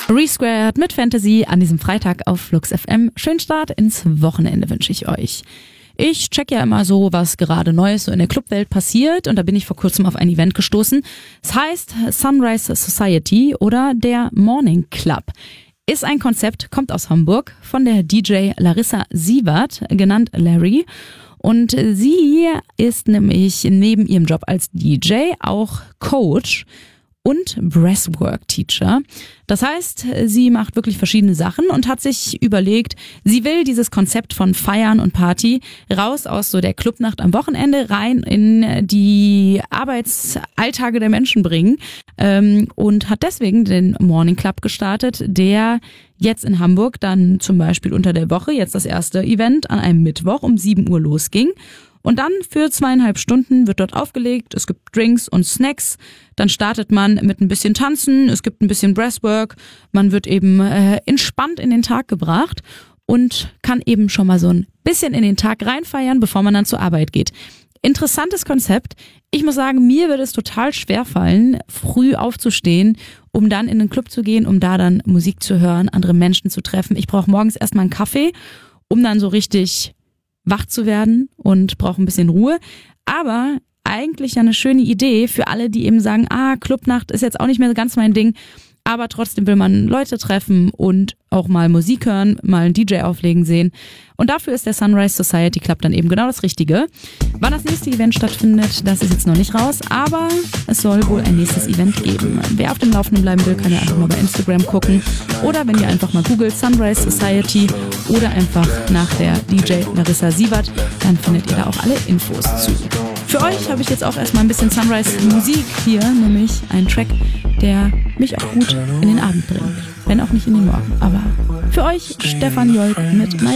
Resquared mit Fantasy an diesem Freitag auf Flux FM. Schönen Start ins Wochenende wünsche ich euch. Ich check ja immer so, was gerade Neues so in der Clubwelt passiert, und da bin ich vor kurzem auf ein Event gestoßen. Es heißt Sunrise Society oder der Morning Club. Ist ein Konzept, kommt aus Hamburg von der DJ Larissa Sievert, genannt Larry. Und sie ist nämlich neben ihrem Job als DJ auch Coach und Breathwork-Teacher. Das heißt, sie macht wirklich verschiedene Sachen und hat sich überlegt, sie will dieses Konzept von Feiern und Party raus aus so der Clubnacht am Wochenende rein in die Arbeitsalltage der Menschen bringen, und hat deswegen den Morning Club gestartet, der jetzt in Hamburg dann zum Beispiel unter der Woche, jetzt das erste Event an einem Mittwoch um 7 Uhr losging. Und dann für 2,5 Stunden wird dort aufgelegt, es gibt Drinks und Snacks, dann startet man mit ein bisschen Tanzen, es gibt ein bisschen Breathwork, man wird eben entspannt in den Tag gebracht und kann eben schon mal so ein bisschen in den Tag reinfeiern, bevor man dann zur Arbeit geht. Interessantes Konzept. Ich muss sagen, mir würde es total schwer fallen, früh aufzustehen, um dann in den Club zu gehen, um da dann Musik zu hören, andere Menschen zu treffen. Ich brauche morgens erstmal einen Kaffee, um dann so richtig wach zu werden, und brauche ein bisschen Ruhe. Aber eigentlich ja eine schöne Idee für alle, die eben sagen, Clubnacht ist jetzt auch nicht mehr ganz mein Ding, aber trotzdem will man Leute treffen und auch mal Musik hören, mal einen DJ auflegen sehen. Und dafür ist der Sunrise Society Club dann eben genau das Richtige. Wann das nächste Event stattfindet, das ist jetzt noch nicht raus, aber es soll wohl ein nächstes Event geben. Wer auf dem Laufenden bleiben will, kann ja einfach mal bei Instagram gucken. Oder wenn ihr einfach mal googelt Sunrise Society oder einfach nach der DJ Larissa Sievert, dann findet ihr da auch alle Infos zu. Für euch habe ich jetzt auch erstmal ein bisschen Sunrise Musik hier, nämlich einen Track, der mich auch gut in den Abend bringt. Wenn auch nicht in den Morgen. Aber für euch Stefan Jolk mit My